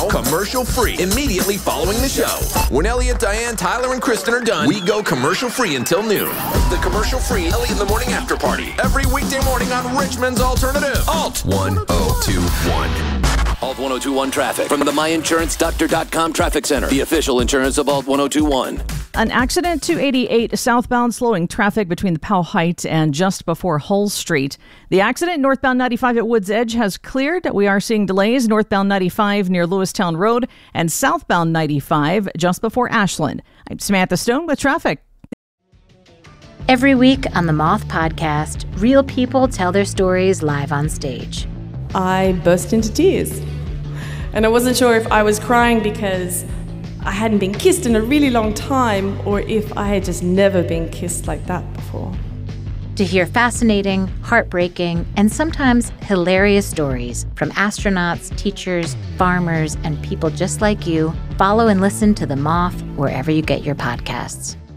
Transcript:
commercial-free immediately following the show. When Elliot, Diane, Tyler, and Kristen are done, we go commercial-free until noon. The commercial-free Elliot in the Morning After Party. Every weekday morning on Richmond's Alternative. Alt 1021. Alt 1021 traffic from the myinsuranceDoctor.com Traffic Center, the official insurance of Alt 1021. An accident 288 southbound slowing traffic between the Powell Heights and just before Hull Street. The accident northbound 95 at Woods Edge has cleared. We are seeing delays northbound 95 near Lewistown Road and southbound 95 just before Ashland. I'm Samantha Stone with traffic. Every week on the Moth Podcast, real people tell their stories live on stage. I burst into tears. And I wasn't sure if I was crying because I hadn't been kissed in a really long time or if I had just never been kissed like that before. To hear fascinating, heartbreaking, and sometimes hilarious stories from astronauts, teachers, farmers, and people just like you, follow and listen to The Moth wherever you get your podcasts.